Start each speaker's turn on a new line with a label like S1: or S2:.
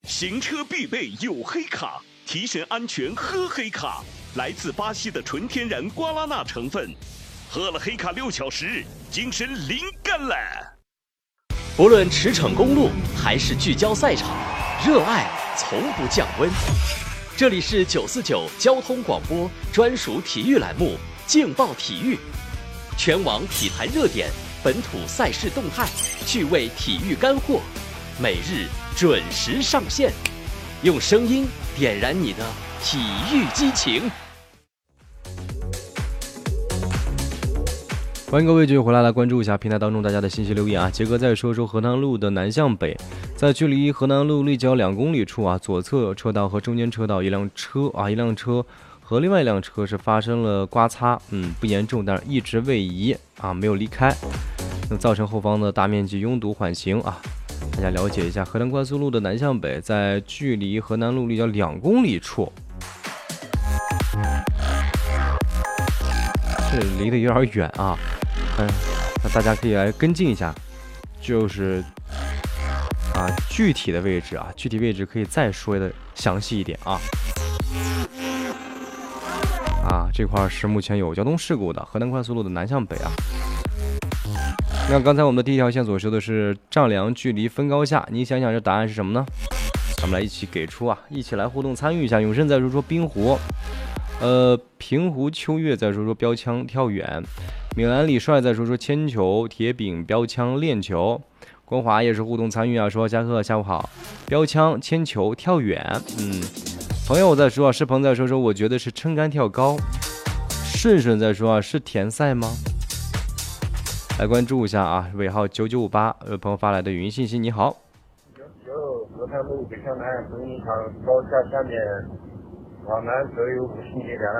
S1: 行车必备有黑卡，提神安全喝黑卡。来自巴西的纯天然瓜拉纳成分，喝了黑卡6小时，精神灵感了。
S2: 不论驰骋公路还是聚焦赛场，热爱从不降温。这里是949交通广播专属体育栏目《劲爆体育》，全网体坛热点，本土赛事动态，趣味体育干货，每日准时上线，用声音点燃你的体育激情。
S3: 欢迎各位继续回来关注一下平台当中大家的信息留言啊。杰哥再说说河南路的南向北，在距离河南路立交2公里处啊，左侧车道和中间车道一辆车和另外一辆车是发生了刮擦，不严重，但是一直位移啊，没有离开，那造成后方的大面积拥堵缓行啊。大家了解一下，河南快速路的南向北，在距离河南路立交2公里处，这离得有点远啊。那大家可以来跟进一下，就是具体的位置啊，具体位置可以再说的详细一点啊。这块是目前有交通事故的，河南快速路的南向北啊。那刚才我们的第一条线索说的是丈量距离分高下，你想想这答案是什么呢？咱们来一起给出啊，一起来互动参与一下。永胜在说冰湖，平湖秋月在说标枪跳远，米兰李帅在说铅球、铁饼、标枪、链球。光华也是互动参与啊，说下午好，标枪、铅球、跳远。朋友在说世鹏在说我觉得是撑杆跳高。顺顺在说是田赛吗？来关注一下啊，尾号9958朋友发来的语音信息。你好，
S4: 河南路北向南公路上高架下面往南则有50米